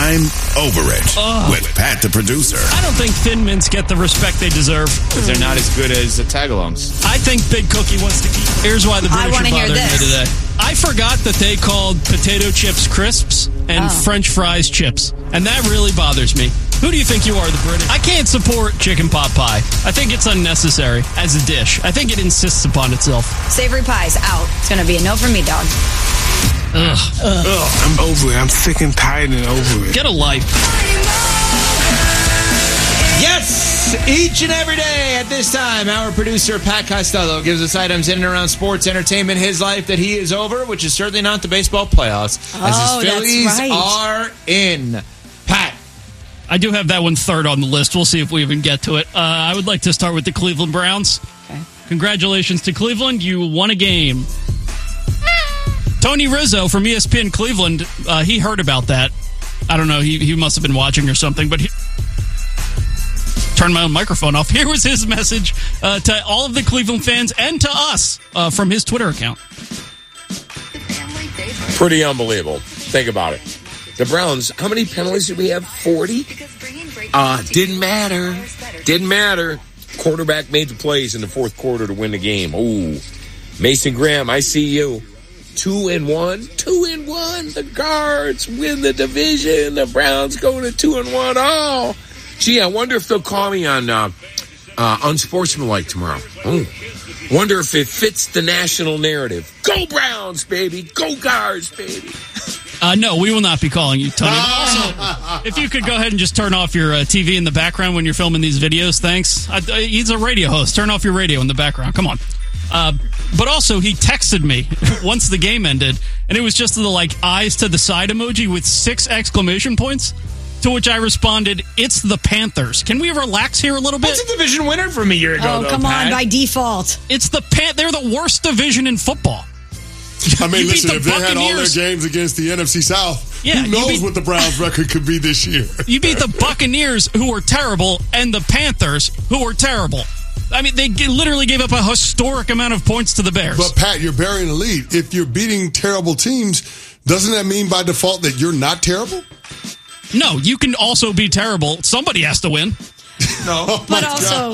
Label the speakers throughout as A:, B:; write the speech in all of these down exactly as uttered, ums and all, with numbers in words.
A: I'm over it Ugh. with Pat the producer.
B: I don't think Thin Mints get the respect they deserve.
C: Because they're not as good as the Tagalongs.
B: I think Big Cookie wants to keep... Here's why the British are bothering me today. I forgot that they called potato chips crisps and oh. French fries chips. And that really bothers me. Who do you think you are, the British? I can't support chicken pot pie. I think it's unnecessary as a dish. I think it insists upon itself.
D: Savory pie's out. It's going to be a no for me, dog.
B: Ugh. Ugh.
E: Ugh. I'm over it. I'm sick and tired and over it.
B: Get a life.
C: Yes! Each and every day at this time, our producer, Pat Costello, gives us items in and around sports, entertainment, his life that he is over, which is certainly not the baseball playoffs,
D: oh,
C: as his Phillies
D: right.
C: are in. Pat.
B: I do have that one third on the list. We'll see if we even get to it. Uh, I would like to start with the Cleveland Browns. Okay. Congratulations to Cleveland. You won a game. Tony Rizzo from E S P N Cleveland, uh, he heard about that. I don't know. He, he must have been watching or something, but he turned my own microphone off. Here was his message uh, to all of the Cleveland fans and to us uh, from his Twitter account.
F: Pretty unbelievable. Think about it. The Browns, how many penalties did we have? forty? Uh, didn't matter. Didn't matter. Quarterback made the plays in the fourth quarter to win the game. Ooh. Mason Graham, I see you. Two and one. Two and one. The Guards win the division. The Browns go to two and one. Oh. Gee, I wonder if they'll call me on uh, uh, Unsportsmanlike tomorrow. Oh. Wonder if it fits the national narrative. Go Browns, baby. Go Guards, baby.
B: Uh, no, we will not be calling you, Tony. Also, if you could go ahead and just turn off your uh, T V in the background when you're filming these videos, thanks. Uh, he's a radio host. Turn off your radio in the background. Come on. Uh, but also, he texted me once the game ended, and it was just the, like, eyes to the side emoji with six exclamation points, to which I responded, it's the Panthers. Can we relax here a little bit?
C: That's a division winner from a year ago,
D: Oh,
C: though,
D: come
C: Pat.
D: on, by default.
B: It's the Pan- They're the worst division in football.
G: I mean,
B: You
G: listen,
B: beat
G: if
B: the
G: they had all their
B: Buccaneers.
G: games against the N F C South,
B: Yeah,
G: who
B: you
G: knows
B: beat-
G: what the Browns' record could be this year?
B: You beat the Buccaneers, who were terrible, and the Panthers, who were terrible. I mean, they g- literally gave up a historic amount of points to the Bears.
G: But, Pat, you're burying the lead. If you're beating terrible teams, doesn't that mean by default that you're not terrible?
B: No, you can also be terrible. Somebody has to win.
C: No.
G: Oh
D: But also,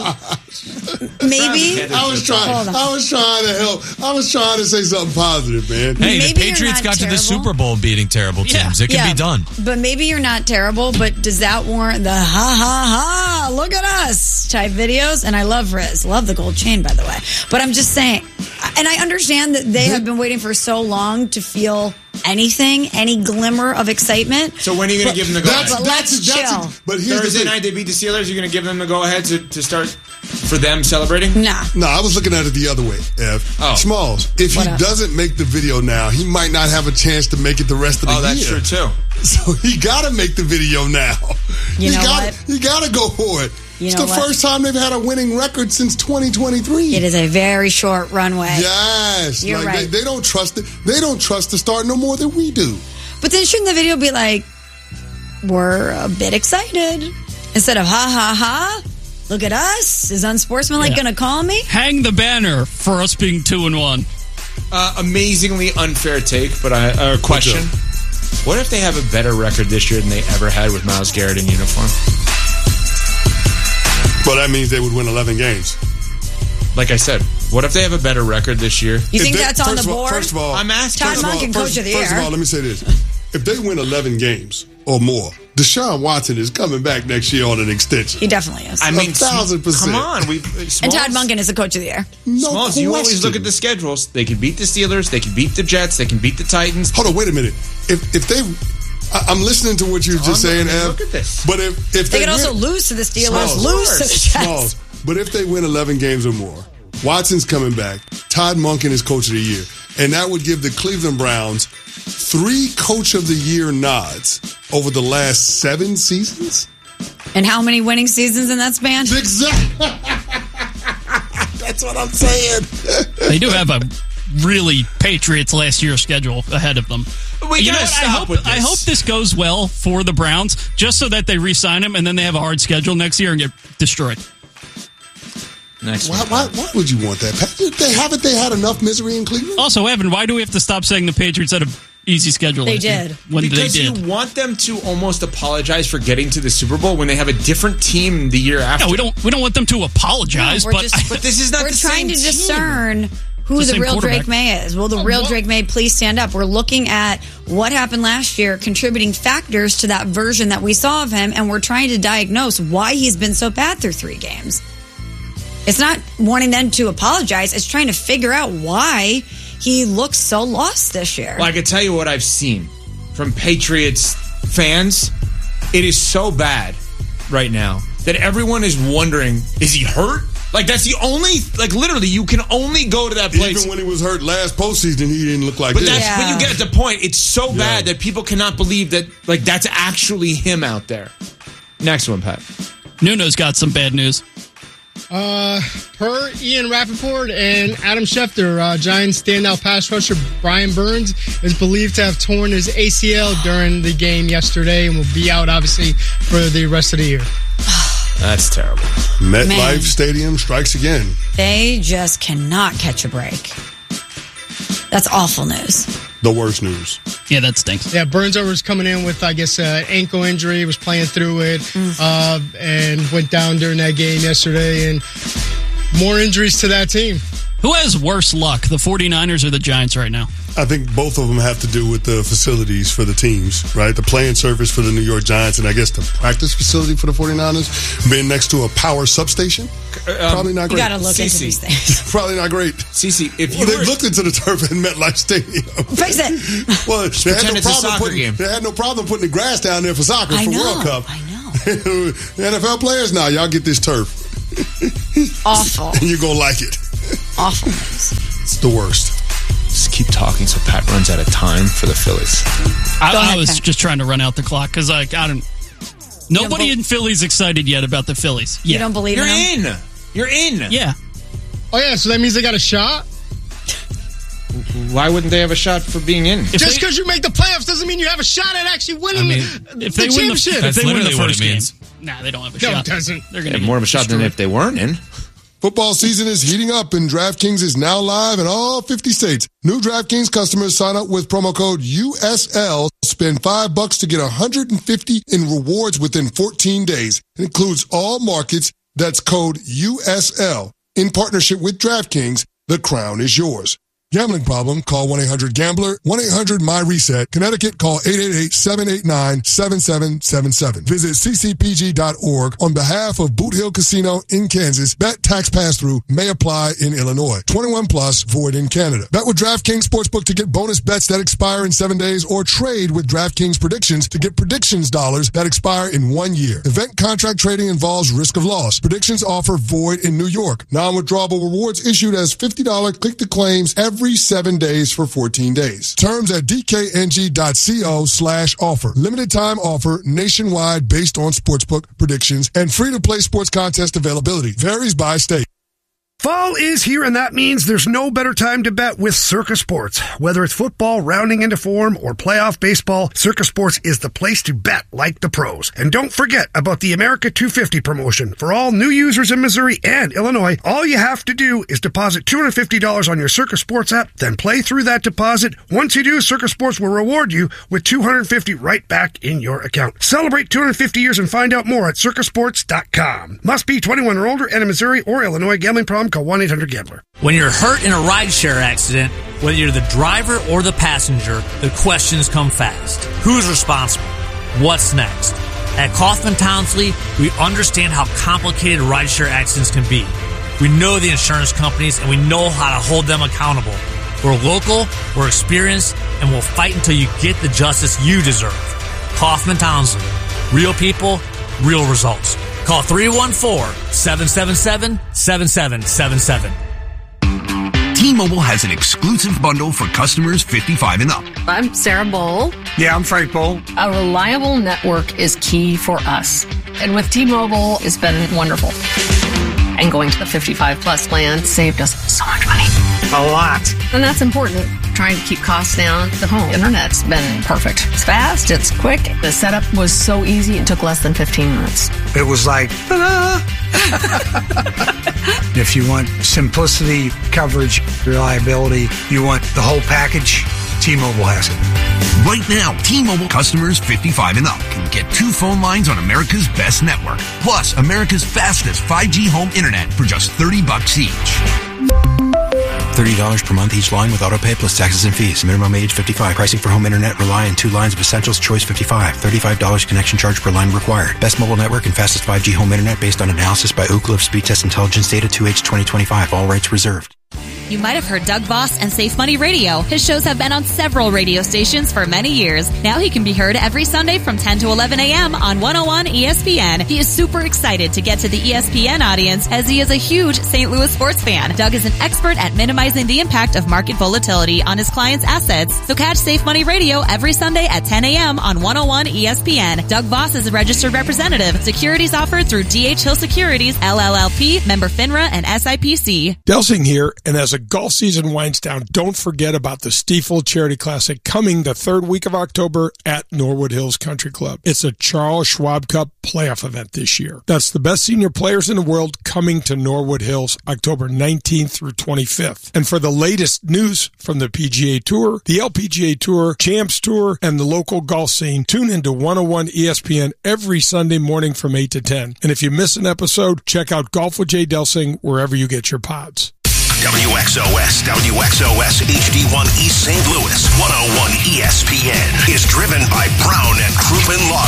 D: maybe.
G: I was trying. I was trying to help. I was trying to say something positive, man.
H: Hey,
D: Maybe
H: the
D: you're
H: Patriots
D: not
H: got
D: terrible.
H: to the Super Bowl beating terrible
B: Yeah.
H: teams. It can
D: Yeah,
H: be done.
D: But maybe you're not terrible, but does that warrant the ha ha ha, look at us type videos? And I love Riz. Love the gold chain, by the way. But I'm just saying, and I understand that they have been waiting for so long to feel anything, any glimmer of excitement.
C: So when are you going to give them the go-ahead?
D: But let's chill.
G: But here's the
C: Thursday
G: thing.
C: night they beat the Steelers. You're going to give them the go-ahead to, to start for them celebrating?
D: Nah.
G: No, I was looking at it the other way, Ev.
C: Oh.
G: Smalls, if
D: What
G: he
D: up?
G: doesn't make the video now, he might not have a chance to make it the rest of the
C: Oh,
G: year.
C: that's true, too.
G: So he got to make the video now.
D: You
G: he
D: know
G: gotta,
D: what?
G: He got to go for it.
D: You
G: it's
D: know
G: the
D: what?
G: first time they've had a winning record since twenty twenty-three.
D: It is a very short runway.
G: Yes.
D: You're
G: like
D: right.
G: They, they don't trust it. They don't trust the start no more than we do.
D: But then shouldn't the video be like, we're a bit excited? Instead of ha ha ha, look at us. Is Unsportsmanlike
B: Yeah.
D: going to call me?
B: Hang the banner for us being two and one.
C: Uh, amazingly unfair take, but I uh, question. What if they have a better record this year than they ever had with Myles Garrett in uniform?
G: Well, that means they would win eleven games.
C: Like I said, what if they have a better record this year?
D: You
G: If
D: think
G: they-
D: that's on the
G: first of all-
D: board?
G: First of all,
C: I'm asking.
D: Todd
G: First of all-
D: Monken,
G: first-
D: coach of the
G: First
D: year.
G: of all, let me say this. If they win eleven games or more, Deshaun Watson is coming back next year on an extension.
D: He definitely is.
C: I mean,
G: A thousand percent.
C: Come on, we.
D: and Todd Munkin is the coach of the year.
G: No
C: Smalls, you always
G: question.
C: look at the schedules. They can beat the Steelers. They can beat the Jets. They can beat the Titans.
G: Hold on, wait a minute. If if they, I, I'm listening to what you're just
C: Tom,
G: saying,
C: I mean,
G: Ev.
C: look at this.
G: But if if
D: They
G: they,
D: could also
G: win,
D: lose to the Steelers,
G: Smalls.
D: lose to the
G: Smalls.
D: Jets.
G: But if they win eleven games or more, Watson's coming back. Todd Monken is coach of the year, and that would give the Cleveland Browns three coach of the year nods over the last seven seasons.
D: And how many winning seasons in that span?
G: Exactly. That's what I'm saying.
B: They do have a really Patriots last year schedule ahead of them.
C: We
B: you know
C: gotta
B: what? I
C: stop
B: hope
C: with this.
B: I hope this goes well for the Browns, just so that they re-sign him and then they have a hard schedule next year and get destroyed.
C: Next
G: Why,
C: one.
G: why, why would you want that, Pat? They haven't they had enough misery in Cleveland?
B: Also, Evan, why do we have to stop saying the Patriots had a easy schedule.
D: They
B: last year.
D: did.
B: When
C: because
B: they did.
C: you want them to almost apologize for getting to the Super Bowl when they have a different team the year after.
B: No, we don't. We don't want them to apologize.
D: No, we're
B: but
D: just-
C: But this is not
D: We're
C: the
D: trying
C: same
D: to
C: team.
D: discern who
B: It's the
D: the
B: same
D: real Drake
B: quarterback.
D: May is. Will the real
H: what?
D: Drake May please stand up? We're looking at what happened last year, contributing factors to that version that we saw of him, and we're trying to diagnose why he's been so bad through three games. It's not wanting them to apologize. It's trying to figure out why he looks so lost this year.
C: Well, I can tell you what I've seen from Patriots fans. It is so bad right now that everyone is wondering, is he hurt? Like, that's the only, like, literally, you can only go to that place.
G: Even when he was hurt last postseason, he didn't look like
C: But
G: this.
C: that's
D: Yeah.
C: when you get at the point. It's so
G: Yeah.
C: bad that people cannot believe that, like, that's actually him out there. Next one, Pat.
B: Nuno's got some bad news.
H: Uh, per Ian Rappaport and Adam Schefter, uh, Giants standout pass rusher Brian Burns is believed to have torn his A C L during the game yesterday and will be out, obviously, for the rest of the year.
C: That's terrible.
G: MetLife
D: Man.
G: Stadium strikes again.
D: They just cannot catch a break. That's awful news.
G: The worst news.
B: Yeah, that stinks.
H: Yeah, Burns was coming in with, I guess, an ankle injury, was playing through it, uh, and went down during that game yesterday, and more injuries to that team.
B: Who has worse luck, the 49ers or the Giants right now?
G: I think both of them have to do with the facilities for the teams, right? The playing surface for the New York Giants and I guess the practice facility for the 49ers being next to a power substation. Probably not
D: You
G: great.
D: got to look into
C: Cece.
D: these things.
G: Probably not great.
C: Cece, if you
G: Well, they
C: were,
G: looked into the turf at MetLife Stadium.
D: Fix it.
G: Well, they had,
C: pretend
G: no
C: it's a
G: problem
C: soccer
G: putting,
C: game.
G: they had no problem putting the grass down there for soccer
D: I
G: for
D: know.
G: World Cup.
D: I know.
G: The N F L players, now y'all get this turf.
D: Awful.
G: And you're going to like it.
D: Awful news.
G: It's the worst.
C: just keep talking so Pat runs out of time for the Phillies.
B: I,
D: Go ahead,
B: I was
D: Pat.
B: just trying to run out the clock because I, I don't. Nobody
D: bel-
B: in Philly's excited yet about the Phillies. Yeah.
D: You don't believe
C: You're
D: in him?
C: in. You're in.
B: Yeah.
H: Oh, yeah, so that means they got a shot?
C: Why wouldn't they have a shot for being in?
B: If
H: Just
B: they-
H: because you make the playoffs doesn't mean you have a shot at actually winning
I: I mean,
H: the,
B: If they
H: the
B: win the,
H: championship.
B: if
I: That's
B: they win the
I: literally what
B: first
I: it
B: game,
I: means.
B: nah, they don't have a
H: No,
B: shot.
H: it doesn't.
B: They're
C: They
B: going
C: have more of a shot than if they weren't in.
G: Football season is heating up and DraftKings is now live in all fifty states. New DraftKings customers sign up with promo code U S L. Spend five bucks to get one hundred fifty in rewards within fourteen days. It includes all markets. That's code U S L. In partnership with DraftKings, the crown is yours. Gambling problem? Call one eight hundred gambler. one eight hundred my reset. Connecticut, call eight eight eight, seven eight nine, seven seven seven seven. Visit c c p g dot org on behalf of Boot Hill Casino in Kansas. Bet tax pass-through may apply in Illinois. twenty-one plus, void in Canada. Bet with DraftKings Sportsbook to get bonus bets that expire in seven days or trade with DraftKings Predictions to get predictions dollars that expire in one year. Event contract trading involves risk of loss. Predictions offer void in New York. Non-withdrawable rewards issued as fifty dollars click-to-claims every seven days for fourteen days. Terms at dkng.co slash offer. Limited time offer nationwide based on sportsbook predictions and free-to-play sports contest availability. Varies by state.
J: Fall is here, and that means there's no better time to bet with Circa Sports. Whether it's football rounding into form or playoff baseball, Circa Sports is the place to bet like the pros. And don't forget about the America two fifty promotion. For all new users in Missouri and Illinois, all you have to do is deposit two hundred fifty dollars on your Circa Sports app, then play through that deposit. Once you do, Circa Sports will reward you with two hundred fifty dollars right back in your account. Celebrate two hundred fifty years and find out more at circa sports dot com. Must be twenty-one or older and in Missouri or Illinois. Gambling problem? Call one eight hundred gambler.
K: When you're hurt in a rideshare accident, whether you're the driver or the passenger, the questions come fast. Who's responsible? What's next? At Kaufman Townsley, we understand how complicated rideshare accidents can be. We know the insurance companies and we know how to hold them accountable. We're local, we're experienced, and we'll fight until you get the justice you deserve. Kaufman Townsley. Real people, real results. Call three one four, seven seven seven, seven seven seven seven.
L: T-Mobile has an exclusive bundle for customers fifty-five and up.
M: I'm Sarah Bowl.
J: Yeah, I'm Frank Bowl.
M: A reliable network is key for us. And with T-Mobile, it's been wonderful. And going to the fifty-five plus plan saved us so much money.
J: A lot.
M: And that's important. Trying to keep costs down. The home internet's been perfect. It's fast, it's quick. The setup was so easy, it took less than fifteen minutes.
J: It was like, ta-da! If you want simplicity, coverage, reliability, you want the whole package, T-Mobile has it.
L: Right now, T-Mobile customers fifty-five and up can get two phone lines on America's best network, plus America's fastest five G home internet for just thirty bucks each.
I: thirty dollars per month each line with autopay plus taxes and fees. Minimum age fifty-five. Pricing for home internet rely on two lines of Essentials Choice fifty-five. thirty-five dollars connection charge per line required. Best mobile network and fastest five G home internet based on analysis by Ookla of Speed Test Intelligence Data two H twenty twenty-five. All rights reserved.
N: You might have heard Doug Voss and Safe Money Radio. His shows have been on several radio stations for many years. Now he can be heard every Sunday from ten to eleven a.m. on one oh one E S P N. He is super excited to get to the E S P N audience as he is a huge Saint Louis sports fan. Doug is an expert at minimizing the impact of market volatility on his clients' assets. So catch Safe Money Radio every Sunday at ten a.m. on one oh one E S P N. Doug Voss is a registered representative. Securities offered through D H Hill Securities, L L L P, member FINRA, and S I P C.
O: Delsing here, and as a golf season winds down, don't forget about the Stiefel Charity Classic coming the third week of October at Norwood Hills Country Club. It's a Charles Schwab Cup playoff event this year. That's the best senior players in the world coming to Norwood Hills October nineteenth through twenty-fifth. And for the latest news from the P G A Tour, the L P G A Tour, Champs Tour, and the local golf scene, tune into one oh one E S P N every Sunday morning from eight to ten. And if you miss an episode, check out Golf with Jay Delsing wherever you get your pods.
A: W X O S, W X O S H D one East Saint Louis, one oh one E S P N is driven by Brown and Crouppen Law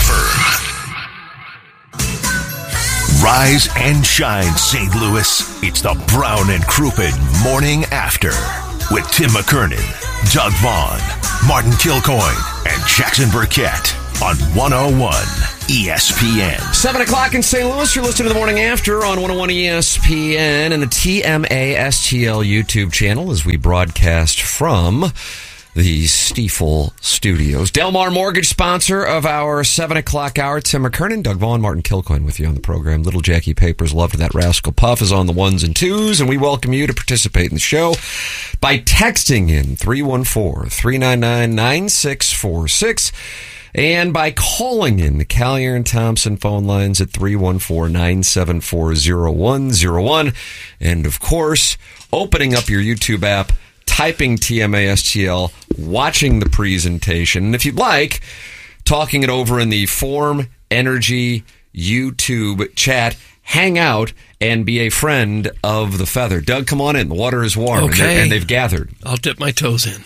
A: Firm. Rise and shine, Saint Louis. It's the Brown and Crouppen Morning After with Tim McKernan, Doug Vaughn, Martin Kilcoyne, and Jackson Burkett on one oh one E S P N.
P: seven o'clock in Saint Louis. You're listening to the Morning After on one oh one E S P N and the T M A S T L YouTube channel as we broadcast from the Stiefel Studios. Delmar Mortgage, sponsor of our seven o'clock hour. Tim McKernan, Doug Vaughn, Martin Kilcoyne with you on the program. Little Jackie Papers, loved that rascal Puff, is on the ones and twos, and we welcome you to participate in the show by texting in three one four, three nine nine, nine six four six and by calling in the Collier and Thompson phone lines at three one four, nine seven four, oh one oh one. And, of course, opening up your YouTube app, typing T M A S T L, watching the presentation, and if you'd like, talking it over in the Form Energy YouTube chat. Hang out and be a friend of the Feather. Doug, come on in. The water is warm,
Q: okay.
P: and, and they've gathered.
Q: I'll dip my toes in.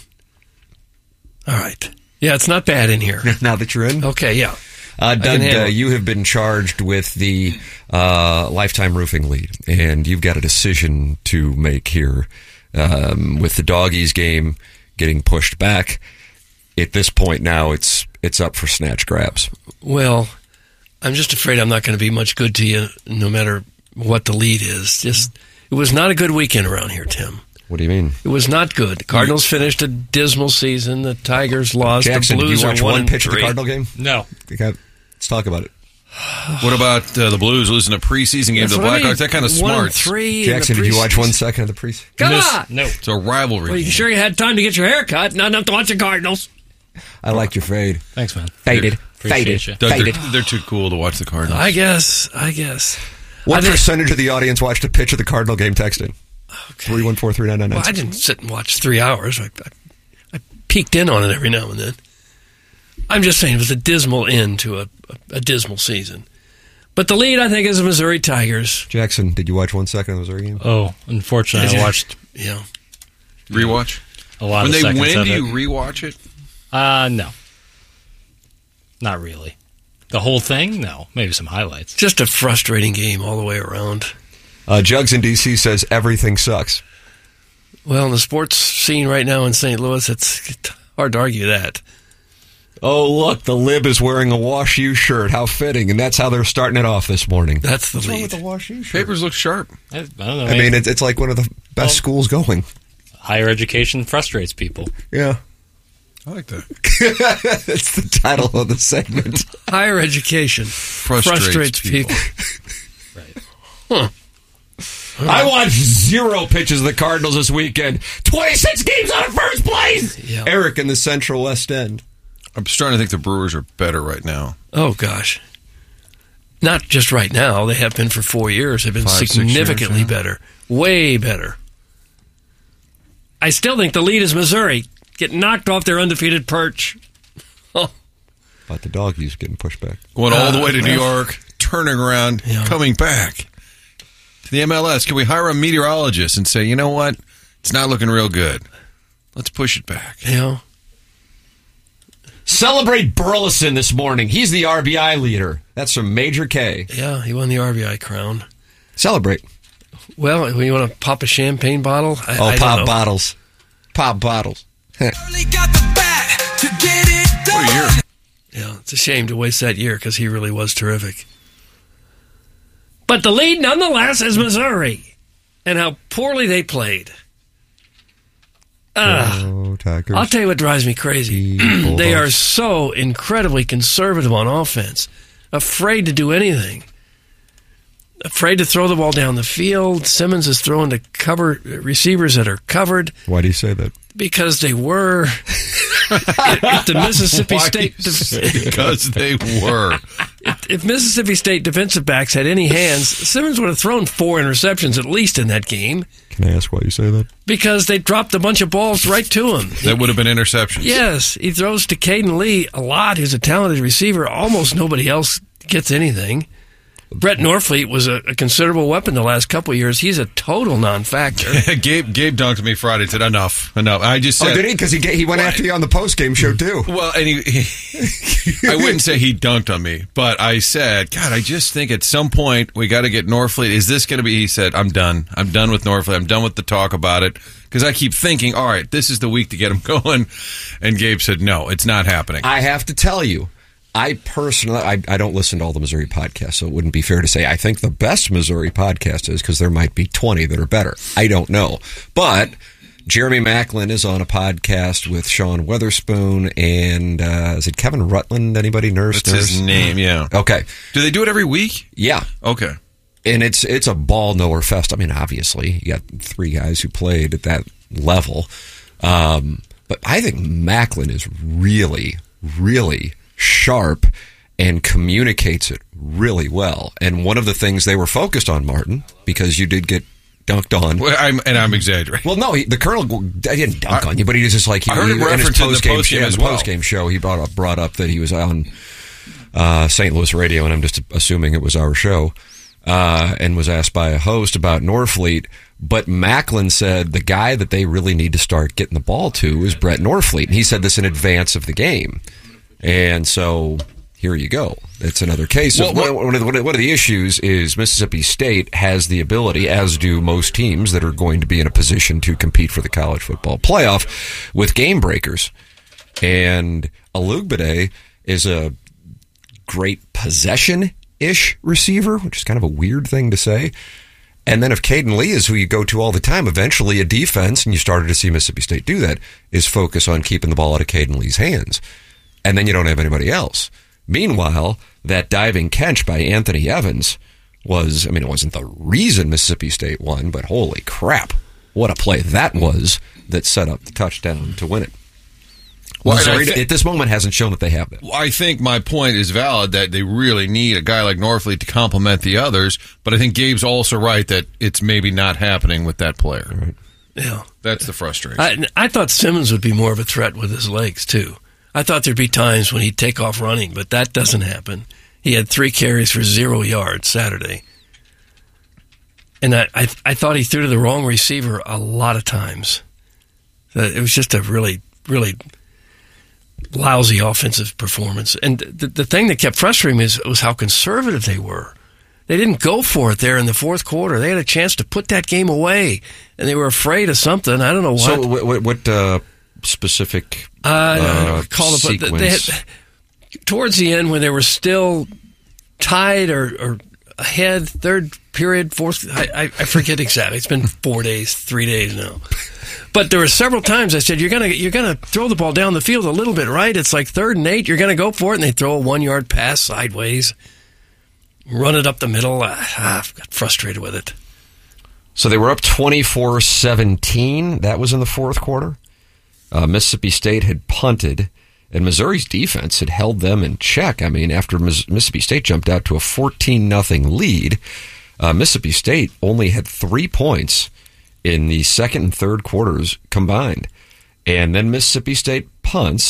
Q: All right. Yeah, it's not bad in here.
P: Now that you're in?
Q: Okay, yeah.
P: Uh, Doug, uh, you have been charged with the uh, Lifetime Roofing lead, and you've got a decision to make here. Um, with the Doggies game getting pushed back, at this point now it's it's up for snatch grabs.
Q: Well, I'm just afraid I'm not going to be much good to you no matter what the lead is. Just it was not a good weekend around here, Tim.
P: What do you mean?
Q: It was not good. The Cardinals finished a dismal season. The Tigers lost.
P: Jackson,
Q: the Blues
P: did you watch
Q: are one,
P: one pitch
Q: three.
P: of the Cardinal game?
B: No.
P: Okay, let's talk about it.
R: What about uh, the Blues losing a preseason game
Q: That's
R: to the
Q: what I
R: Blackhawks?
Q: mean.
R: That kind of
Q: One
R: smart.
Q: and three
P: Jackson,
Q: in the
P: did you watch
Q: preseason.
P: one second of the preseason?
Q: Come
B: Miss,
Q: on!
B: No.
R: It's a rivalry.
Q: Well, you sure you had time to get your hair cut? Not enough to watch the Cardinals.
P: I like your fade.
B: Thanks, man.
P: Faded.
B: Appreciate
P: Faded.
B: you.
R: Doug,
P: Faded.
R: they're, they're too cool to watch the Cardinals.
Q: I guess. I guess.
P: What
Q: I think-
P: percentage of the audience watched a pitch of the Cardinal game texting? three one four, three nine nine nine.
Q: Well, I didn't sit and watch three hours. I, I, I peeked in on it every now and then. I'm just saying it was a dismal end to a, a, a dismal season. But the lead, I think, is the Missouri Tigers.
P: Jackson, did you watch one second of the Missouri game?
B: Oh, unfortunately, I watched
Q: Yeah.
R: Rewatch?
B: a lot
R: When
B: of
R: they
B: seconds
R: win,
B: of
R: do
B: it.
R: you rewatch it?
B: Uh, no. Not really. The whole thing? No. Maybe some highlights.
Q: Just a frustrating game all the way around.
P: Uh, Jugs in D C says everything sucks.
Q: Well, in the sports scene right now in Saint Louis, it's hard to argue that.
P: Oh, look, the Lib is wearing a Wash U shirt. How fitting. And that's how they're starting it off this morning.
Q: That's the
P: What's wrong
Q: lead.
P: with the Wash U shirt?
R: Papers look sharp.
B: I, I don't know.
P: I mean, it's, it's like one of the best
B: Well-
P: schools going.
B: higher education frustrates people.
P: Yeah.
R: I like that.
P: That's the title of the segment.
Q: Higher education
R: Frustrates,
Q: frustrates,
R: people.
Q: people. Huh.
P: I watched zero pitches of the Cardinals this weekend. twenty-six games out of first place.
Q: Yeah.
P: Eric in the Central West End.
R: I'm starting to think the Brewers are better right now.
Q: Oh, gosh. Not just right now. They have been for four years. They've been
R: Five, six
Q: significantly
R: years, yeah.
Q: better. Way better. I still think the lead is Missouri. Get knocked off their undefeated perch.
P: But the doggies getting pushed back.
R: Going all the way to New York, turning around, yeah. coming back to the M L S. Can we hire a meteorologist and say, you know what? It's not looking real good. Let's push it back.
Q: Yeah.
P: Celebrate Burleson this morning. He's the R B I leader. That's from Major K.
Q: Yeah, he won the R B I crown.
P: Celebrate.
Q: Well, you want to pop a champagne bottle? I,
P: oh,
Q: I
P: pop
Q: know.
P: bottles. Pop bottles.
Q: What a year. Yeah, it's a shame to waste that year because he really was terrific. But the lead, nonetheless, is Missouri. And how poorly they played. Uh,
P: oh, Tigers.
Q: I'll tell you what drives me crazy. They are so incredibly conservative on offense. Afraid to do anything. Afraid to throw the ball down the field. Simmons is throwing to cover receivers that are covered.
P: Why do you say that?
Q: Because they were. If the Mississippi
R: Why
Q: State
R: do you say because they were.
Q: If, if Mississippi State defensive backs had any hands, Simmons would have thrown four interceptions at least in that game.
P: Can I ask why you say that?
Q: Because they dropped a bunch of balls right to him.
R: That would have been interceptions.
Q: Yes, he throws to Caden Lee a lot. He's a talented receiver. Almost nobody else gets anything. Brett Norfleet was a, a considerable weapon the last couple of years. He's a total non-factor.
R: Gabe Gabe dunked me Friday. Said enough, enough. I just said,
P: oh, did he? Because he he went what? after you on the post game show too.
R: Well, and he, he I wouldn't say he dunked on me, but I said, God, I just think at some point we got to get Norfleet. Is this going to be? He said, I'm done. I'm done with Norfleet. I'm done with the talk about it. Because I keep thinking, all right, this is the week to get him going. And Gabe said, no, it's not happening.
P: I have to tell you. I personally, I, I don't listen to all the Missouri podcasts, so it wouldn't be fair to say I think the best Missouri podcast is because there might be twenty that are better. I don't know. But Jeremy Macklin is on a podcast with Sean Weatherspoon and uh, is it Kevin Rutland? Anybody? Nurse?
R: That's
P: nurse?
R: his name, yeah.
P: Okay.
R: Do they do it every week?
P: Yeah.
R: Okay.
P: And it's it's a ball knower fest. I mean, obviously, you got three guys who played at that level. Um, but I think Macklin is really, really sharp and communicates it really well. And one of the things they were focused on, Martin, because you did get dunked on.
R: Well, I'm, and I'm exaggerating.
P: Well, no, he, the Colonel, I didn't dunk I, on you, but he was just like, he,
R: I heard
P: he,
R: him reference in the post game as well.
P: Post-game show, he brought up, brought up that he was on uh, Saint Louis radio, and I'm just assuming it was our show, uh, and was asked by a host about Norfleet. But Macklin said the guy that they really need to start getting the ball to is Brett Norfleet. And he said this in advance of the game. And so here you go. It's another case. Of, well, well, one, of the, one of the issues is Mississippi State has the ability, as do most teams that are going to be in a position to compete for the college football playoff, with game breakers. And Alugbade is a great possession-ish receiver, which is kind of a weird thing to say. And then if Caden Lee is who you go to all the time, eventually a defense, and you started to see Mississippi State do that, is focus on keeping the ball out of Caden Lee's hands. And then you don't have anybody else. Meanwhile, that diving catch by Anthony Evans was, I mean, it wasn't the reason Mississippi State won, but holy crap, what a play that was that set up the touchdown to win it. Well, Missouri, th- at this moment, hasn't shown that they have that.
R: I think my point is valid that they really need a guy like Norfleet to complement the others, but I think Gabe's also right that it's maybe not happening with that player.
P: Right.
Q: Yeah.
R: That's the frustration.
Q: I, I thought Simmons would be more of a threat with his legs, too. I thought there'd be times when he'd take off running, but that doesn't happen. He had three carries for zero yards Saturday. And I, I, I thought he threw to the wrong receiver a lot of times. It was just a really, really lousy offensive performance. And the, the thing that kept frustrating me is, was how conservative they were. They didn't go for it there in the fourth quarter. They had a chance to put that game away, and they were afraid of something. I don't know what.
P: So what, what uh, specific
Q: uh,
P: uh,
Q: call it,
P: sequence?
Q: They had, towards the end, when they were still tied or, or ahead, third period, fourth, I, I, I forget exactly. It's been four days, three days now. But there were several times I said, you're gonna you're gonna throw the ball down the field a little bit, right? It's like third and eight. You're gonna go for it, and they throw a one yard pass sideways, run it up the middle. Ah, I've got frustrated with it.
P: So they were up twenty-four seventeen. That was in the fourth quarter. Uh, Mississippi State had punted, and Missouri's defense had held them in check. I mean, after Miss- Mississippi State jumped out to a fourteen nothing lead, uh, Mississippi State only had three points in the second and third quarters combined. And then Mississippi State punts,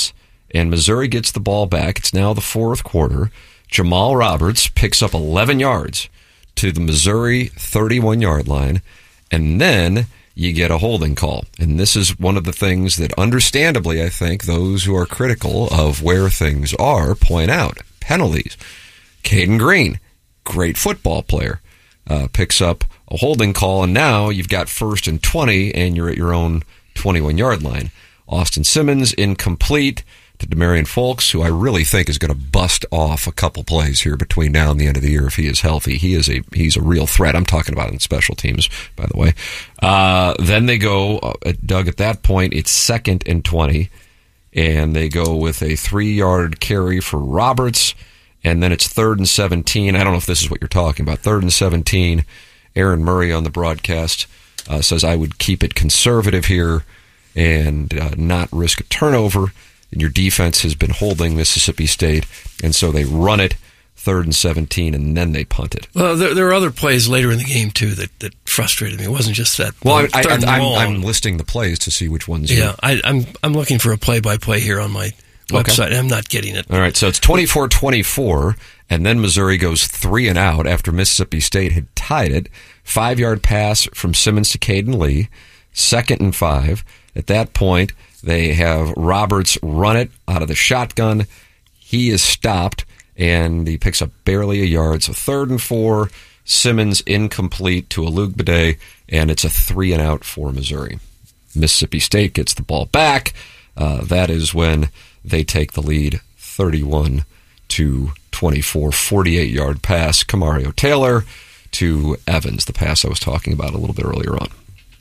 P: and Missouri gets the ball back. It's now the fourth quarter. Jamal Roberts picks up eleven yards to the Missouri thirty-one-yard line, and then you get a holding call. And this is one of the things that, understandably, I think those who are critical of where things are point out. Penalties. Caden Green, great football player, uh, picks up a holding call, and now you've got first and twenty, and you're at your own twenty-one-yard line. Austin Simmons, incomplete to Demarion Folks, who I really think is going to bust off a couple plays here between now and the end of the year if he is healthy. He is a he's a real threat. I'm talking about in special teams, by the way. Uh, then they go, uh, Doug, at that point, it's second and twenty, and they go with a three-yard carry for Roberts, and then it's third and seventeen. I don't know if this is what you're talking about. Third and seventeen. Aaron Murray on the broadcast uh, says, I would keep it conservative here and uh, not risk a turnover. And your defense has been holding Mississippi State, and so they run it third and seventeen, and then they punt it.
Q: Well, there, there are other plays later in the game, too, that, that frustrated me. It wasn't just that.
P: Well, I, I,
Q: third and
P: I'm,
Q: long.
P: I'm listing the plays to see which ones.
Q: Yeah, I, I'm I'm looking for a play-by-play here on my website.
P: Okay.
Q: I'm not getting it.
P: All right, so it's twenty-four twenty-four, and then Missouri goes three and out after Mississippi State had tied it. Five-yard pass from Simmons to Caden Lee, second and five. At that point, they have Roberts run it out of the shotgun. He is stopped, and he picks up barely a yard. So third and four, Simmons incomplete to Olugbade, and it's a three and out for Missouri. Mississippi State gets the ball back. Uh, that is when they take the lead, thirty-one to twenty-four, forty-eight-yard pass. Kamario Taylor to Evans, the pass I was talking about a little bit earlier on.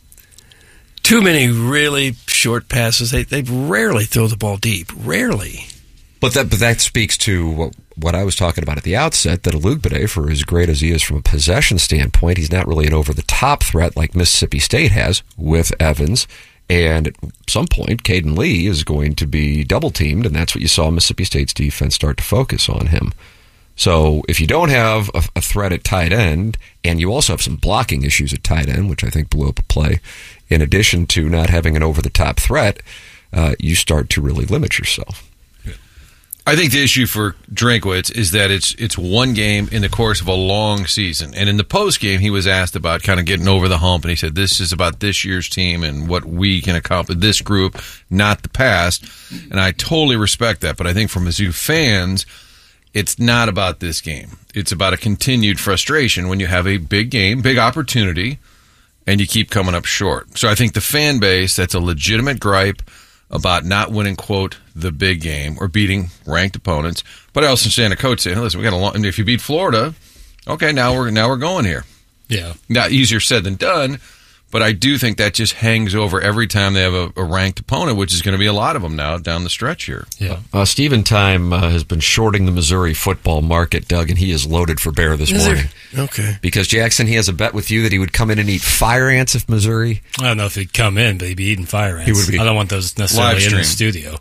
Q: Too many really short passes. They they rarely throw the ball deep. Rarely.
P: But that but that speaks to what, what I was talking about at the outset, that Olugbade, for as great as he is from a possession standpoint, he's not really an over-the-top threat like Mississippi State has with Evans. And at some point, Caden Lee is going to be double-teamed, and that's what you saw Mississippi State's defense start to focus on him. So if you don't have a, a threat at tight end, and you also have some blocking issues at tight end, which I think blew up a play, in addition to not having an over-the-top threat, uh, you start to really limit yourself.
R: I think the issue for Drinkwitz is that it's it's one game in the course of a long season. And in the post game, he was asked about kind of getting over the hump, and he said, this is about this year's team and what we can accomplish, this group, not the past. And I totally respect that. But I think for Mizzou fans, it's not about this game. It's about a continued frustration when you have a big game, big opportunity, and you keep coming up short. So I think the fan base, that's a legitimate gripe about not winning, quote, the big game or beating ranked opponents. But I also understand a coach saying, listen, we got a long, if you beat Florida, okay, now we're now we're going here.
B: Yeah.
R: Now, easier said than done, but I do think that just hangs over every time they have a, a ranked opponent, which is going to be a lot of them now down the stretch here.
B: Yeah.
P: Uh, Steven Time uh, has been shorting the Missouri football market, Doug, and he is loaded for bear this
Q: Is
P: morning.
Q: there? Okay.
P: Because, Jackson, he has a bet with you that he would come in and eat fire ants if Missouri.
B: I don't know if he'd come in, but he'd be eating fire ants.
P: He would be.
B: I don't want those necessarily
P: Live
B: in the
P: stream.
B: studio.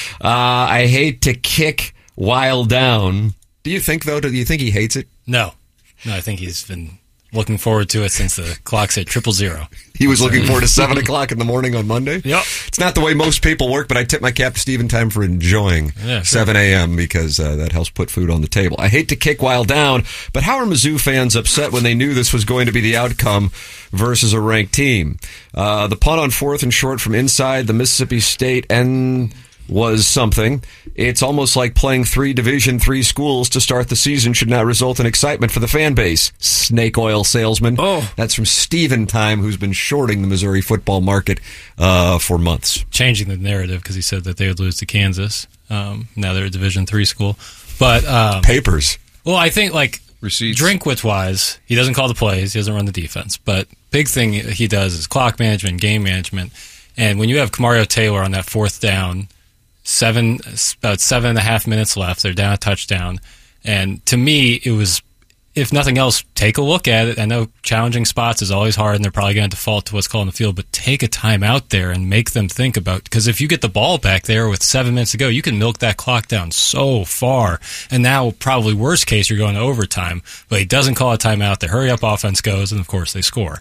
P: Uh, I hate to kick while down. Do you think, though, do you think he hates it?
B: No. No, I think he's been looking forward to it since the clock's at triple zero.
P: He was looking forward to seven o'clock in the morning on Monday?
B: Yep.
P: It's not the way most people work, but I tip my cap to Steven Time for enjoying
B: Yeah, sure.
P: seven a.m. because uh, that helps put food on the table. I hate to kick while down, but how are Mizzou fans upset when they knew this was going to be the outcome versus a ranked team? Uh, the punt on fourth and short from inside the Mississippi State end was something. It's almost like playing three Division three schools to start the season should not result in excitement for the fan base. Snake oil salesman.
B: Oh.
P: That's from Steven Time, who's been shorting the Missouri football market uh, for months.
B: Changing the narrative because he said that they would lose to Kansas. Um, now they're a Division three school. But um,
P: Papers.
B: Well, I think like
R: Receipts.
B: Drinkwitz-wise, he doesn't call the plays. He doesn't run the defense. But big thing he does is clock management, game management. And when you have Kamario Taylor on that fourth down, Seven, about seven and a half minutes left. They're down a touchdown. And to me, it was, if nothing else, take a look at it. I know challenging spots is always hard, and they're probably going to default to what's called on the field, but take a time out there and make them think about, because if you get the ball back there with seven minutes to go, you can milk that clock down so far. And now, probably worst case, you're going to overtime. But he doesn't call a timeout. The hurry-up offense goes, and of course, they score.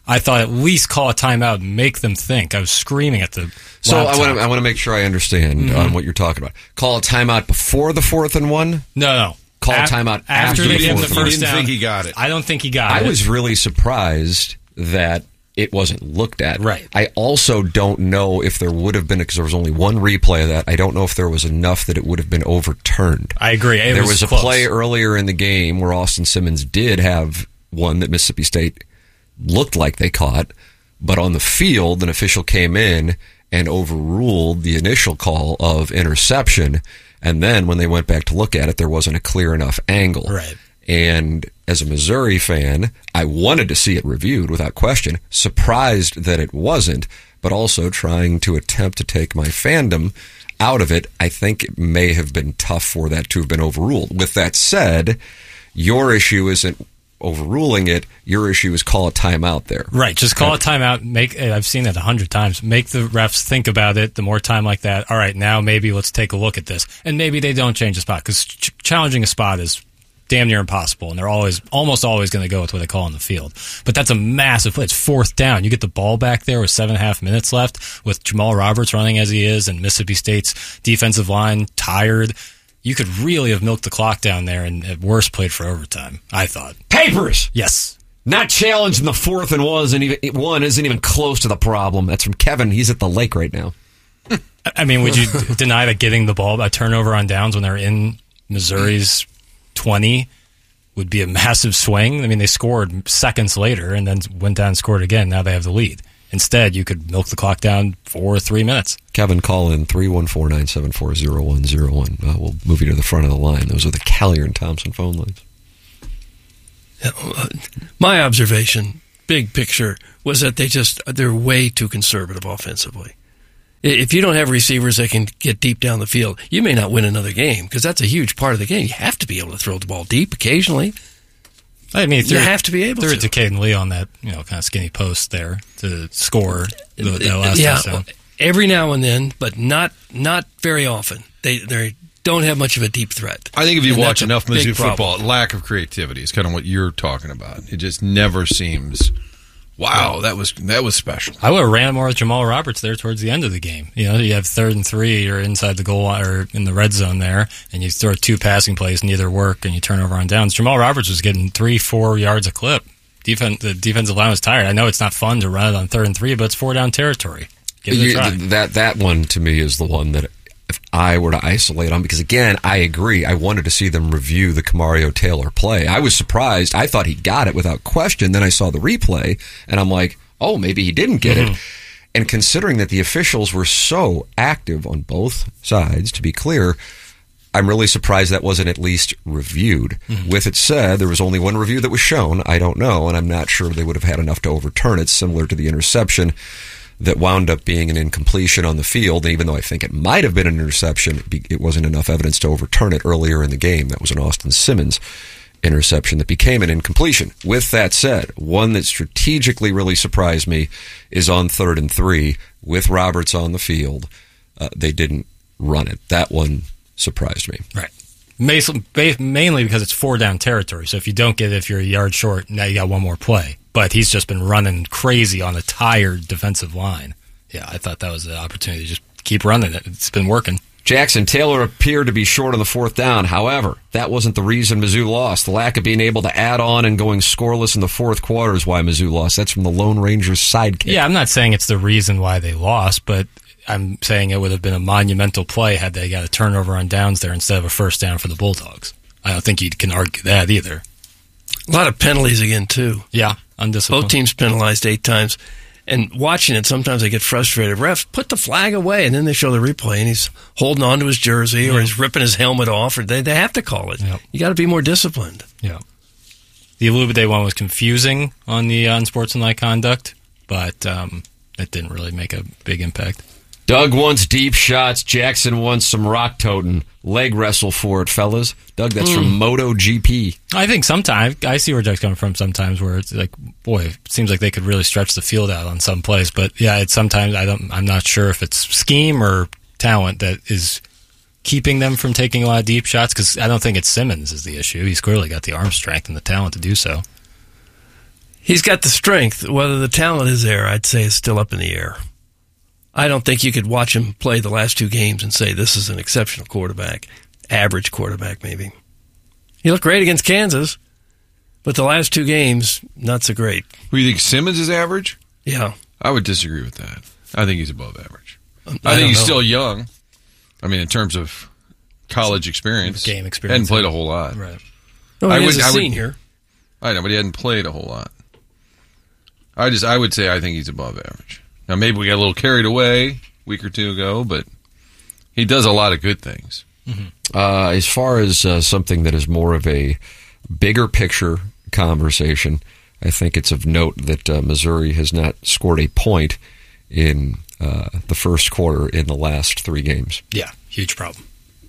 S: I thought at least call a timeout and make them think. I was screaming at the
P: So
S: laptop.
P: I want to I want to make sure I understand
S: Mhm.
P: on what you're talking about. Call a timeout before the fourth and one?
S: No, no.
P: Call
S: Af-
P: a timeout
S: after
P: after,
S: they
P: the
S: get
P: fourth
S: the
P: and
S: first
P: one.
S: down. Think he got it. I don't think he got
P: I
S: it.
P: was really surprised that it wasn't looked at. Right. I also don't know if there would have been, because there was only one replay of that. I don't know if there was enough that it would have been overturned.
S: I agree. It
P: there
S: was
P: was, a
S: close.
P: play earlier in the game where Austin Simmons did have one that Mississippi State looked like they caught, but on the field, an official came in and overruled the initial call of interception. And then when they went back to look at it, there wasn't a clear enough angle.
S: Right.
P: And as a Missouri fan, I wanted to see it reviewed without question, surprised that it wasn't, but also trying to attempt to take my fandom out of it. I think it may have been tough for that to have been overruled. With that said, your issue isn't overruling it. Your issue is call a timeout there.
S: Right, just call a timeout. Make I've seen it a hundred times. Make the refs think about it. The more time like that, all right, now maybe let's take a look at this, and maybe they don't change the spot, because ch- challenging a spot is damn near impossible, and they're always almost always going to go with what they call on the field. But that's a massive play. It's fourth down. You get the ball back there with seven and a half minutes left, with Jamal Roberts running as he is, and Mississippi State's defensive line tired. You could really have milked the clock down there, and at worst played for overtime, I thought.
P: Papers!
S: Yes.
P: Not challenging the fourth and wasn't even one isn't even close to the problem. That's from Kevin. He's at the lake right now.
S: I mean, would you deny that getting the ball, a turnover on downs when they're in Missouri's twenty would be a massive swing? I mean, they scored seconds later and then went down and scored again. Now they have the lead. Instead, you could milk the clock down for three minutes.
P: Kevin, call in three one four, nine seven four, zero one zero one. Uh, we'll move you to the front of the line. Those are the Callier and Thompson phone lines.
Q: My observation, big picture, was that they just, they're way too conservative offensively. If you don't have receivers that can get deep down the field, you may not win another game, because that's a huge part of the game. You have to be able to throw the ball deep occasionally.
S: I mean,
Q: you have to be able
S: threw
Q: to.
S: it to Caden Lee on that, you know, kind of skinny post there to score the, that last
Q: yeah,
S: touchdown.
Q: every now and then, but not not very often. They they don't have much of a deep threat.
R: I think if you
Q: And
R: watch
Q: that's a
R: enough
Q: big
R: Mizzou
Q: problem.
R: football, lack of creativity is kind of what you're talking about. It just never seems, wow, that was that was special.
S: I would have ran more with Jamal Roberts there towards the end of the game. You know, you have third and three, you're inside the goal line, or in the red zone there, and you throw two passing plays, neither work, and you turn over on downs. Jamal Roberts was getting three, four yards a clip. Defense, the defensive line was tired. I know it's not fun to run it on third and three, but it's four down territory. Give it a
P: You-
S: try.
P: that that one to me is the one that if I were to isolate on, because again, I agree. I wanted to see them review the Camario Taylor play. I was surprised. I thought he got it without question. Then I saw the replay, and I'm like, oh, maybe he didn't get it. And considering that the officials were so active on both sides, to be clear, I'm really surprised that wasn't at least reviewed. With it said, there was only one review that was shown. I don't know, and I'm not sure they would have had enough to overturn it, similar to the interception that wound up being an incompletion on the field. And even though I think it might have been an interception, it be- it wasn't enough evidence to overturn it earlier in the game. That was an Austin Simmons interception that became an incompletion. With that said, one that strategically really surprised me is on third and three with Roberts on the field. Uh, they didn't run it. That one surprised me.
S: Right. Mason- ba- Mainly because it's four down territory. So if you don't get it, if you're a yard short, now you got one more play. But he's just been running crazy on a tired defensive line. Yeah, I thought that was the opportunity to just keep running it. It's been working.
P: Jackson Taylor appeared to be short on the fourth down. However, that wasn't the reason Mizzou lost. The lack of being able to add on and going scoreless in the fourth quarter is why Mizzou lost. That's from the Lone Ranger's sidekick.
S: Yeah, I'm not saying it's the reason why they lost, but I'm saying it would have been a monumental play had they got a turnover on downs there instead of a first down for the Bulldogs. I don't think you can argue that either.
Q: A lot of penalties again, too.
S: Yeah, undisciplined.
Q: Both teams penalized eight times. And watching it, sometimes I get frustrated. Refs, put the flag away, and then they show the replay, and he's holding on to his jersey, or he's ripping his helmet off, or they, they have to call it.
S: Yep.
Q: You got to be more disciplined.
S: Yeah. The Illuminate one was confusing on the uh, unsportsmanlike conduct, but um, it didn't really make a big impact.
P: Doug wants deep shots. Jackson wants some rock toting. Leg wrestle for it, fellas. Doug, that's
S: Mm.
P: from MotoGP.
S: I think sometimes, I see where Doug's coming from sometimes, where it's like, boy, it seems like they could really stretch the field out on some plays. But yeah, it's sometimes, I don't, I'm not sure if it's scheme or talent that is keeping them from taking a lot of deep shots, because I don't think it's Simmons is the issue. He's clearly got the arm strength and the talent to do so.
Q: He's got the strength. Whether the talent is there, I'd say is still up in the air. I don't think you could watch him play the last two games and say this is an exceptional quarterback. Average quarterback, maybe. He looked great against Kansas, but the last two games, not so great.
R: Well, you think Simmons is average?
Q: Yeah.
R: I would disagree with that. I think he's above average. I,
Q: I
R: think
Q: don't
R: he's
Q: know.
R: still young. I mean, in terms of college experience.
S: Game experience.
R: Hadn't played a whole lot.
S: Right.
Q: Oh,
R: I
Q: he
R: would,
Q: is a
R: I would-
Q: senior.
R: I know, but he hadn't played a whole lot. I just, I would say I think he's above average. Now, maybe we got a little carried away a week or two ago, but he does a lot of good things.
P: Uh, as far as uh, something that is more of a bigger picture conversation, I think it's of note that uh, Missouri has not scored a point in uh, the first quarter in the last three games.
S: Yeah, huge problem.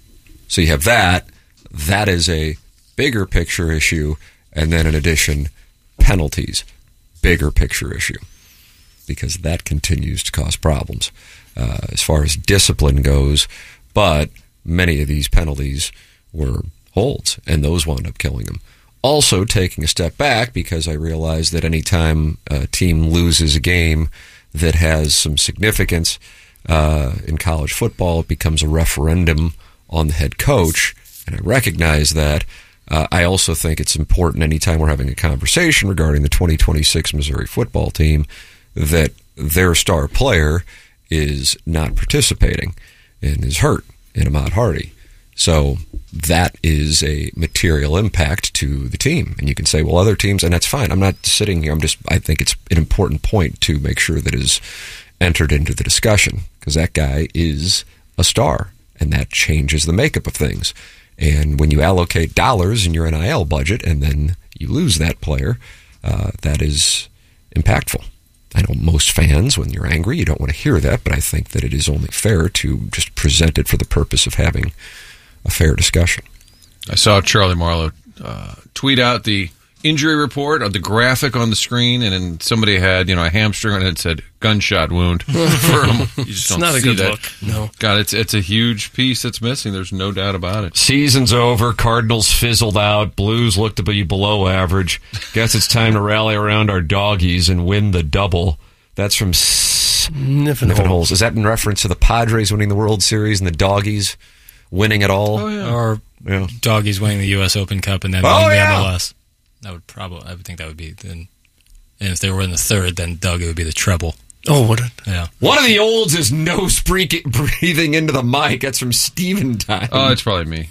P: So you have that. That is a bigger picture issue. And then in addition, penalties. Bigger picture issue. Because that continues to cause problems uh, as far as discipline goes. But many of these penalties were holds, and those wound up killing them. Also, taking a step back, because I realize that any time a team loses a game that has some significance uh, in college football, it becomes a referendum on the head coach, and I recognize that. Uh, I also think it's important anytime we're having a conversation regarding the twenty twenty-six Missouri football team that their star player is not participating and is hurt in Ahmad Hardy. So that is a material impact to the team. And you can say, well, other teams, and that's fine. I'm not sitting here. I'm just, I think it's an important point to make sure that is entered into the discussion, because that guy is a star, and that changes the makeup of things. And when you allocate dollars in your N I L budget and then you lose that player, uh, that is impactful. I know most fans, when you're angry, you don't want to hear that, but I think that it is only fair to just present it for the purpose of having a fair discussion.
R: I saw Charlie Marlowe uh, tweet out the injury report of the graphic on the screen, and then somebody had, you know, a hamstring on it that said gunshot wound for him. You just
Q: It's
R: don't
Q: not a
R: see
Q: good
R: that.
Q: look, no.
R: God, it's it's a huge piece that's missing. There's no doubt about it.
P: Season's over. Cardinals fizzled out. Blues look to be below average. Guess it's time to rally around our doggies and win the double. That's from Sniffin' Holes. Is that in reference to the Padres winning the World Series and the doggies winning it all?
S: Oh, yeah. Or
P: yeah.
S: doggies winning the U S Open Cup and then
P: Oh,
S: winning the
P: yeah.
S: M L S. That would probably, I would think that would be then. And if they were in the third, then Doug, it would be the treble.
Q: Oh, what? A,
S: yeah.
P: One of the olds is nose breathing into the mic. That's from Steven Time.
R: Oh, it's probably me.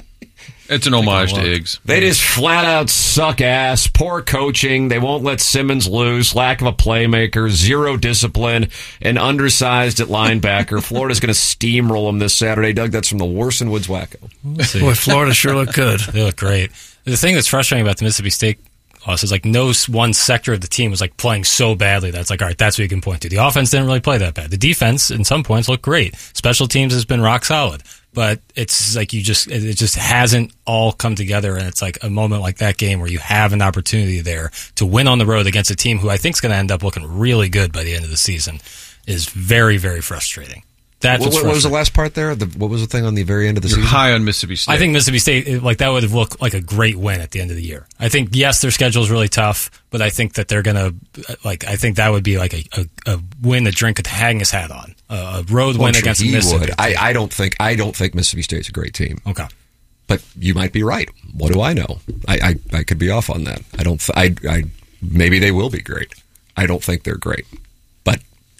R: It's an homage to Iggs.
P: They just flat out suck ass. Poor coaching. They won't let Simmons loose. Lack of a playmaker. Zero discipline. And undersized at linebacker. Florida's going to steamroll them this Saturday. Doug, that's from the Warson Woods Wacko.
S: We'll see.
Q: Boy, Florida sure looked good.
S: They look great. The thing that's frustrating about the Mississippi State loss is like no one sector of the team was like playing so badly that's like, all right, that's what you can point to. The offense didn't really play that bad. The defense, in some points, looked great. Special teams has been rock solid. But it's like you just, it just hasn't all come together. And it's like a moment like that game where you have an opportunity there to win on the road against a team who I think is going to end up looking really good by the end of the season is very, very frustrating. That's
P: what,
S: what's
P: what was the
S: frustrating.
P: last part there? The, what was the thing on the very end of the
R: You're
P: season?
R: high on Mississippi State.
S: I think Mississippi State, it- like that would have looked like a great win at the end of the year. I think, yes, their schedule is really tough, but I think that they're going to, like, I think that would be like a, a, a win that Drink could hang his hat on. A, a road
P: Well,
S: win
P: I'm sure
S: against
P: he
S: Mississippi.
P: would. I, I don't think I don't think Mississippi State's a great team.
S: Okay,
P: but you might be right. What do I know? I I, I could be off on that. I don't. Th- I I maybe they will be great. I don't think they're great, but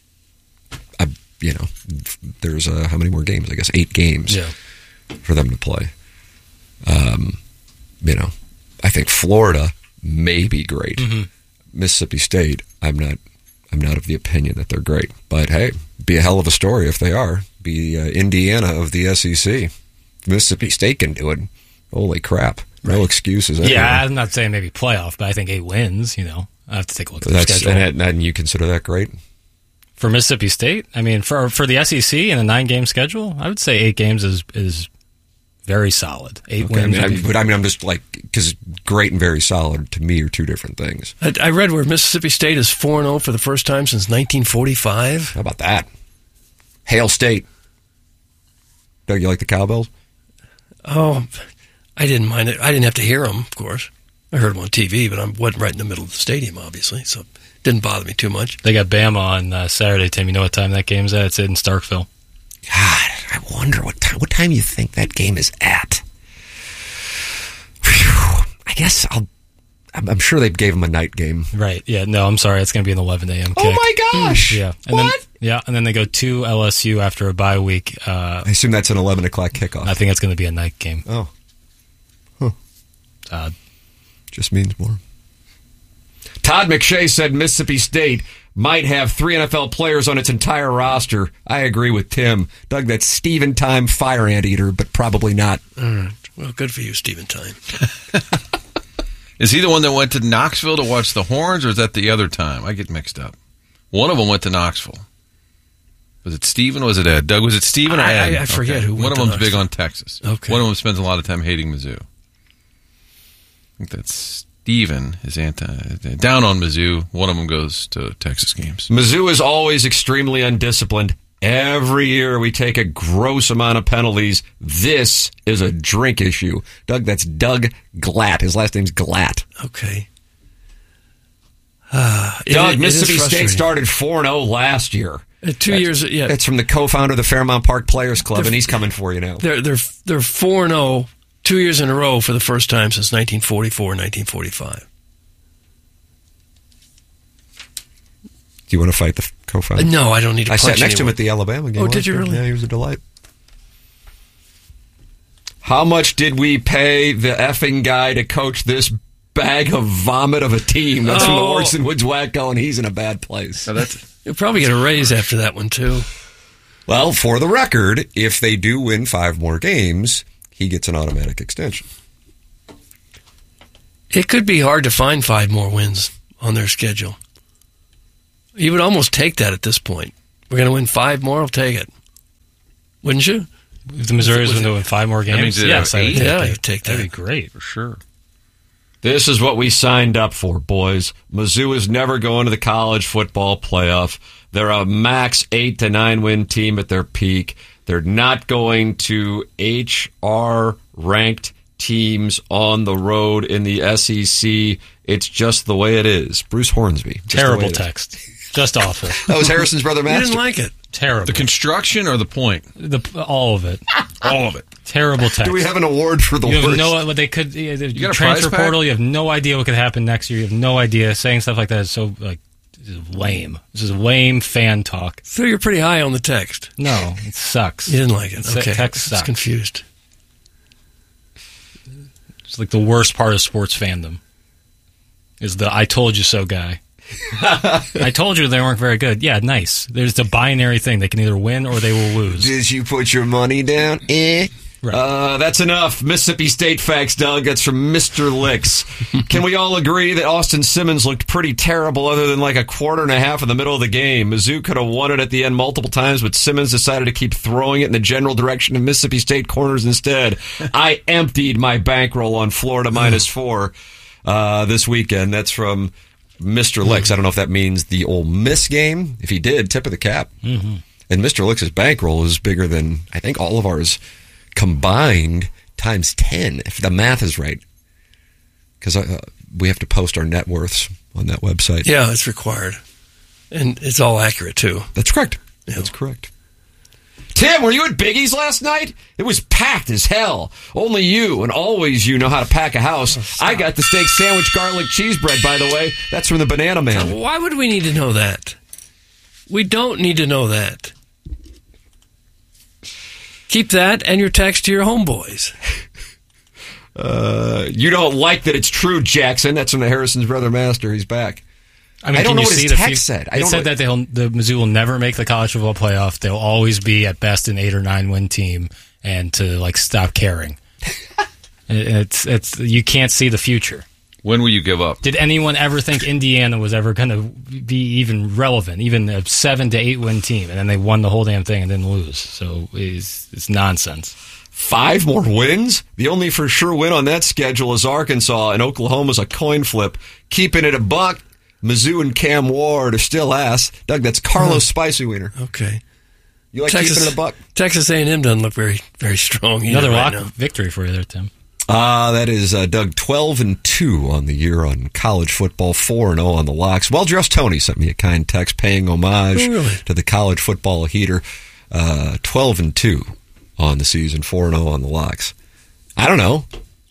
P: I, you know, there's uh, how many more games? I guess eight games
S: yeah.
P: for them to play. Um, you know, I think Florida may be great.
S: Mm-hmm.
P: Mississippi State, I'm not. I'm not of the opinion that they're great, but hey, be a hell of a story if they are. Be uh, Indiana of the S E C. Mississippi State can do it. Holy crap! No excuses.
S: Yeah,
P: anywhere.
S: I'm not saying maybe playoff, but I think eight wins. You know, I have to take a look at their
P: That's
S: schedule.
P: and, and you consider that great.
S: For Mississippi State, I mean, for for the S E C and a nine game schedule, I would say eight games is is very solid. Eight
P: Okay, I
S: wins.
P: mean,
S: would
P: I,
S: be-
P: but I mean, I'm just like because great and very solid to me are two different things.
Q: I, I read where Mississippi State is four and oh for the first time since nineteen forty-five.
P: How about that? Hail State. Doug, you like the Cowbells?
Q: Oh, I didn't mind it. I didn't have to hear them, of course. I heard them on T V, but I wasn't right in the middle of the stadium, obviously, so it didn't bother me too much.
S: They got Bama on uh, Saturday, Tim. You know what time that game's at? It's in Starkville.
P: God, I wonder what time, what time you think that game is at. Whew. I guess I'll... I'm, I'm sure they gave him a night game.
S: Right, yeah. No, I'm sorry. It's going to be an eleven a.m. kick.
P: Oh, my gosh!
S: Yeah. And
P: what?
S: Then, yeah, and then they go to L S U after a bye week. Uh,
P: I assume that's an eleven o'clock kickoff.
S: I think it's going to be a night game.
P: Oh. Huh.
S: Uh,
P: Just means more. Todd McShay said Mississippi State might have three N F L players on its entire roster. I agree with Tim. Doug, that's Steven Time fire anteater, but probably not.
Q: All right. Well, good for you, Steven Time.
R: Is he the one that went to Knoxville to watch the Horns, or is that the other time? I get mixed up. One of them went to Knoxville. Was it Steven or was it Ed? Doug, was it Steven or Ed?
Q: I, I forget
R: okay.
Q: who went
R: One of
Q: to
R: them's
Q: Knoxville.
R: big on Texas.
Q: Okay.
R: One of them spends a lot of time hating Mizzou. I think that's Steven is anti down on Mizzou. One of them goes to Texas games.
P: Mizzou is always extremely undisciplined. Every year we take a gross amount of penalties. This is a drink issue. Doug, that's Doug Glatt. His last name's Glatt.
Q: Okay. Uh,
P: Doug,
Q: it,
P: Mississippi
Q: it
P: State started four and oh last year.
Q: Uh, two
P: That's,
Q: years, yeah.
P: It's from the co-founder of the Fairmount Park Players Club,
Q: They're,
P: and he's coming for you now.
Q: They're they're they're four and oh, two years in a row for the first time since nineteen forty-four, nineteen forty-five.
P: Do you want to fight the co-founder?
Q: Uh, no, I don't need to
P: I
Q: punch
P: sat next to him
Q: anyone.
P: at the Alabama game.
Q: Oh, did you
P: year.
Q: really?
P: Yeah, he was a delight. How much did we pay the effing guy to coach this bag of vomit of a team? That's from the
Q: Oh.
P: Orson Woods Wacko, and he's in a bad place.
R: Now that's
Q: You'll probably get a raise after that one, too.
P: Well, for the record, if they do win five more games, he gets an automatic extension.
Q: It could be hard to find five more wins on their schedule. You would almost take that at this point. We're going to win five more, I'll take it. Wouldn't you?
S: If the Missouri's going to win five more games,
R: means they'd
S: yes,
R: have
S: I would
R: eight?
S: take
Q: Yeah,
S: that.
Q: you'd take that.
S: That'd be great.
R: for sure.
P: This is what we signed up for, boys. Mizzou is never going to the college football playoff. They're a max eight to nine win team at their peak. They're not going to H R ranked teams on the road in the S E C. It's just the way it is. Bruce Hornsby. Just the way
S: Terrible
P: it is.
S: text. Just awful.
P: That was Harrison's brother,
Q: You
P: Master.
Q: didn't like it.
S: Terrible.
R: The construction or the point?
S: The, all of it.
R: All of it.
S: Terrible text.
P: Do we have an award for the
S: You have
P: worst?
S: no what they could. You
R: got a
S: transfer
R: prize pack?
S: portal. You have no idea what could happen next year. You have no idea. Saying stuff like that is so like this is lame. This is lame fan talk.
Q: So you're pretty high on the text.
S: No, it sucks.
Q: You didn't like it.
S: It's-
Q: Okay.
S: text
Q: I was
S: sucks.
Q: confused.
S: It's like the worst part of sports fandom. Is the "I told you so" guy. I told you they weren't very good. Yeah, nice. There's the binary thing. They can either win or they will lose.
P: Did you put your money down? Eh.
S: Right.
P: Uh, that's enough. Mississippi State facts, Doug. That's from Mister Licks. Can we all agree that Austin Simmons looked pretty terrible other than like a quarter and a half in the middle of the game? Mizzou could have won it at the end multiple times, but Simmons decided to keep throwing it in the general direction of Mississippi State corners instead. I emptied my bankroll on Florida minus four uh, this weekend. That's from Mister Licks. I don't know if that means the Ole Miss game. If he did, tip of the cap.
S: Mm-hmm.
P: And Mister Licks' bankroll is bigger than, I think, all of ours combined times ten, if the math is right. Because uh, we have to post our net worths on that website.
Q: Yeah, it's required. And it's all accurate, too.
P: That's correct.
Q: Yeah.
P: That's correct. Tim, were you at Biggie's last night? It was packed as hell. Only you and always you know how to pack a house.
Q: Oh,
P: I got the steak sandwich garlic cheese bread, by the way. That's from the Banana Man.
Q: Now, why would we need to know that? We don't need to know that. Keep that and your text to your homeboys.
P: Uh, you don't like that it's true, Jackson. That's from the Harrison's brother Master. He's back.
S: I mean,
P: I don't
S: can
P: know
S: you
P: what his
S: see the
P: text
S: few-
P: said. I
S: It
P: don't
S: said
P: know-
S: that they'll, the Mizzou will never make the college football playoff. They'll always be at best an eight or nine win team, and to like stop caring. And it's it's you can't see the future.
R: When will you give up?
S: Did anyone ever think Indiana was ever going to be even relevant, even a seven to eight win team, and then they won the whole damn thing and didn't lose? So it's it's nonsense.
P: Five more wins? The only for sure win on that schedule is Arkansas, and Oklahoma's a coin flip. Keeping it a buck, Mizzou and Cam Ward are still ass. Doug, that's Carlos Spicy Wiener.
Q: Okay.
P: You like
Q: Texas,
P: keeping it a buck?
Q: Texas A and M doesn't look very, very strong either
S: Another
Q: right
S: lock
Q: now.
S: victory for you there, Tim.
P: Uh, that is uh, Doug, twelve and two on the year on college football, four and oh on the locks. Well-dressed Tony sent me a kind text paying homage
Q: Oh, really?
P: to the college football heater. Uh, twelve and two on the season, four and oh on the locks. I don't know.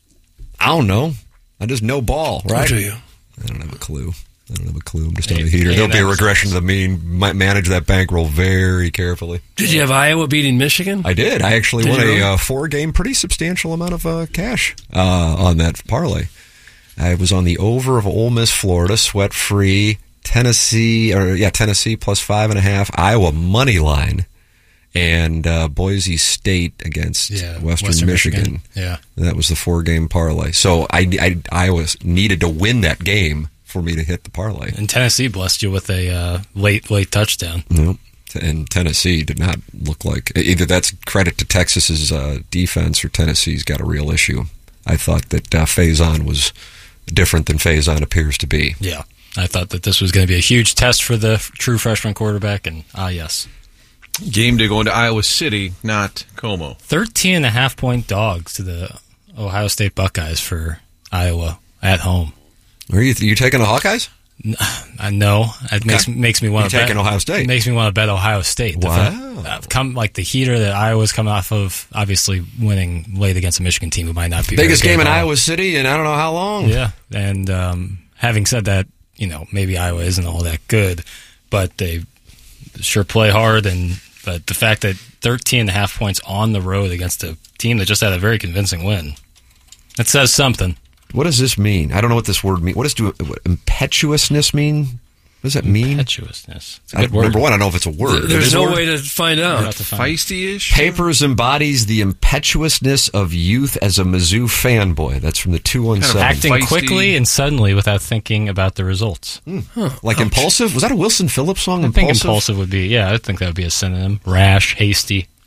P: I don't know. I just know ball, right?
Q: do you?
P: I don't have a clue. I don't have a clue. I'm just
Q: Hey,
P: on the heater.
Q: hey,
P: There'll be a
Q: that was
P: regression to the mean. Might manage that bankroll very carefully.
Q: Did you have Iowa beating Michigan?
P: I did. I actually
Q: Did
P: won
Q: you really?
P: a uh, four-game, pretty substantial amount of uh, cash uh, on that parlay. I was on the over of Ole Miss, Florida, sweat-free, Tennessee, or yeah, Tennessee plus five and a half, Iowa money line, and uh, Boise State against
S: Yeah,
P: Western,
S: Western
P: Michigan.
S: Michigan. Yeah.
P: That was the four-game parlay. So I, I, Iowa needed to win that game for me to hit the parlay.
S: And Tennessee blessed you with a uh, late, late touchdown.
P: Nope. And Tennessee did not look like either. That's credit to Texas's uh, defense, or Tennessee's got a real issue. I thought that uh, Faison was different than Faison appears to be.
S: Yeah. I thought that this was going to be a huge test for the f- true freshman quarterback, and ah, yes.
R: Game day going to Iowa City, not Como.
S: thirteen and a half point dogs to the Ohio State Buckeyes for Iowa at home.
P: Are you, you taking the Hawkeyes?
S: I know. It makes
P: Okay.
S: makes me want to
P: You're
S: bet
P: taking Ohio State.
S: It makes me want to bet Ohio State. The
P: Wow.
S: fact- uh, come like the heater that Iowa's coming off of, obviously winning late against a Michigan team who might not be
P: Biggest
S: very
P: game
S: good
P: in
S: at all.
P: Iowa City, and I don't know how long.
S: Yeah, and um, having said that, you know, maybe Iowa isn't all that good, but they sure play hard. And but the fact that thirteen and a half points on the road against a team that just had a very convincing win, it says something.
P: What does this mean? I don't know what this word means. What does do, what, impetuousness mean? What does that mean?
S: Impetuousness. It's a
P: I,
S: good word.
P: Number one, I don't know if it's a word.
Q: There's
P: It is a
Q: no
P: word?
Q: way to find out.
R: Feisty-ish?
P: Papers embodies the impetuousness of youth as a Mizzou fanboy. That's from the two one seven.
S: Acting quickly and suddenly without thinking about the results.
P: Like impulsive? Was that a Wilson Phillips song?
S: I think impulsive would be, yeah, I think that would be a synonym. Rash, hasty.